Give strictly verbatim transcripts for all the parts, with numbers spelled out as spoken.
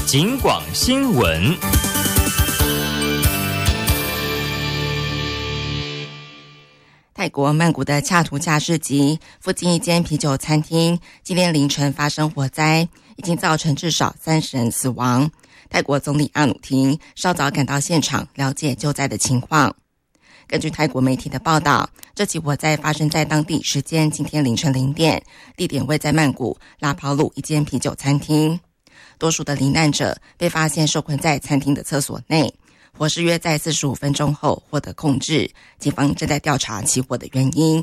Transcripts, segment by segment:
警广新闻。 泰国曼谷的恰图恰市集附近一间啤酒餐厅今天凌晨发生火灾，已经造成至少三十人死亡。泰国总理阿努廷稍早赶到现场了解救灾的情况。根据泰国媒体的报道，这起火灾发生在当地时间今天凌晨零点，地点位在曼谷拉跑路一间啤酒餐厅。多数的罹难者被发现受困在餐厅的厕所内，火势约在四十五分钟后获得控制，警方正在调查起火的原因。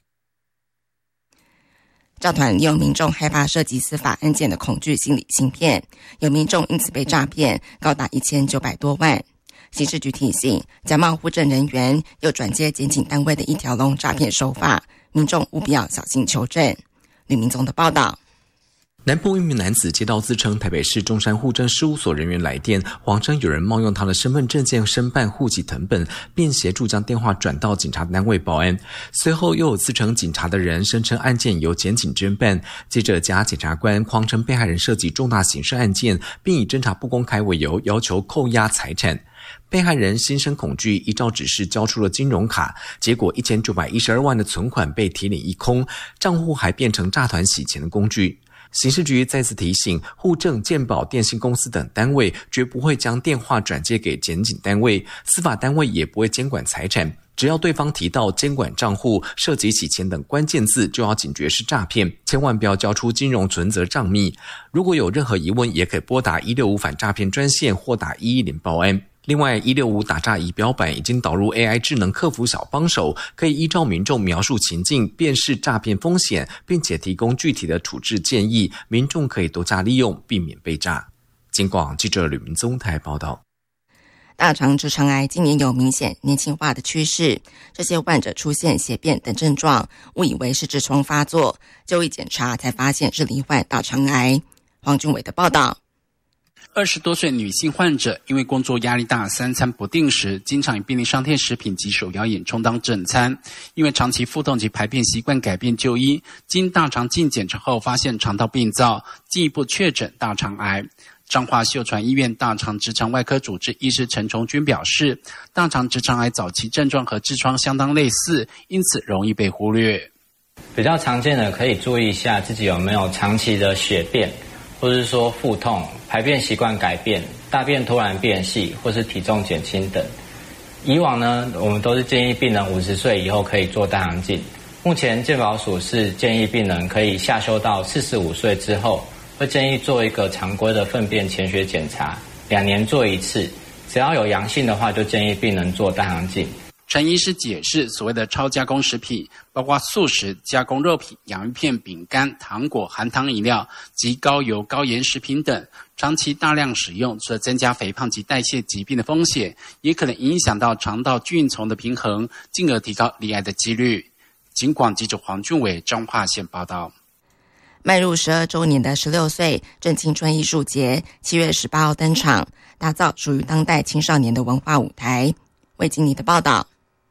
诈团利用民众害怕涉及司法案件的恐惧心理芯片，有民众因此被诈骗高达一千九百多万。刑事局提醒，假冒户政人员又转接检警单位的一条龙诈骗手法，民众务必要小心求证。吕明宗的报道。 南部一名男子接到自称台北市中山户政事务所人员来电，谎称有人冒用他的身份证件申办户籍誊本，并协助将电话转到警察单位报案。随后又有自称警察的人声称案件由检警侦办，接着假检察官谎称被害人涉及重大刑事案件，并以侦查不公开为由要求扣押财产。被害人心生恐惧，依照指示交出了金融卡，结果一千九百一十二万的存款被提领一空，账户还变成诈团洗钱的工具。刑事局再次提醒，户政、健保、电信公司等单位绝不会将电话转接给检警单位，司法单位也不会监管财产。只要对方提到监管账户、涉及洗钱等关键字，就要警觉是诈骗，千万不要交出金融存折账密。如果有任何疑问，也可以拨打一六五反诈骗专线或打一一零报案。另外，一六五打诈仪表板已经导入 A I 智能客服小帮手，可以依照民众描述情境，辨识诈骗风险，并且提供具体的处置建议，民众可以多加利用，避免被诈。警广记者吕明宗台报道。 大肠直肠癌今年有明显年轻化的趋势，这些患者出现血便等症状，误以为是痔疮发作，就医检查才发现是罹患大肠癌。黄俊伟的报道。 二十多岁女性患者因为工作压力大，三餐不定时，经常以便利商店食品及手摇饮充当正餐。因为长期腹痛及排便习惯改变就医，经大肠镜检查后发现肠道病灶，进一步确诊大肠癌。彰化秀传医院大肠直肠外科主治医师陈崇军表示，大肠直肠癌早期症状和痔疮相当类似，因此容易被忽略。 比较常见的可以注意一下自己有没有长期的血便，或是说腹痛、排便习惯改变、大便突然变细，或是体重减轻等。以往呢，我们都是建议病人五十岁以后可以做大肠镜。目前健保署是建议病人可以下修到四十五岁之后，会建议做一个常规的粪便潜血检查，两年做一次，只要有阳性的话，就建议病人做大肠镜。 陈医师解释，所谓的超加工食品包括素食、加工肉品、洋芋片、饼干、糖果、含糖饮料及高油高盐食品等，长期大量使用，除了增加肥胖及代谢疾病的风险，也可能影响到肠道菌丛的平衡，进而提高罹癌的几率。警广记者黄俊伟彰化县报道。 迈入十二周年的十六岁正青春艺术节七月十八号登场，打造属于当代青少年的文化舞台。魏经理的报道。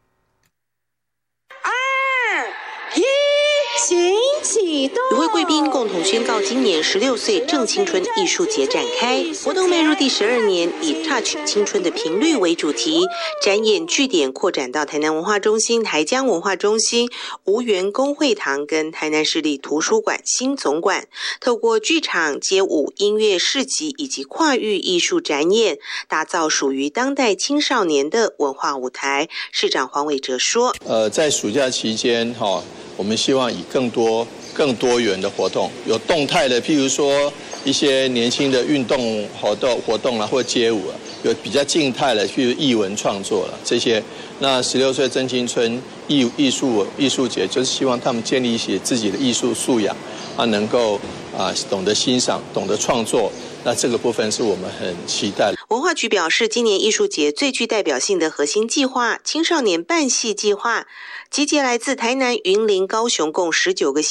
行启动，与会贵宾共同宣告今年十六岁正青春艺术节展开。活动迈入第十二年，以 Touch 青春的频率为主题，展演据点扩展到台南文化中心、台江文化中心、吴园公会堂跟台南市立图书馆新总馆。透过剧场、街舞、音乐市集以及跨域艺术展演，打造属于当代青少年的文化舞台。市长黄伟哲说：“ 呃，在暑假期间，哈、哦。”我们希望以更多、更多元的活动，有动态的，譬如说一些年轻的运动活动、活动啊，或街舞啊；有比较静态的，譬如艺文创作了这些。那十六岁真青春艺艺术艺术节，就是希望他们建立起自己的艺术素养，啊，能够啊懂得欣赏、懂得创作。那这个部分是我们很期待的。 文化局表示，今年艺术节最具代表性的核心计划——青少年伴戏计划，集结来自台南、云林、高雄共十九个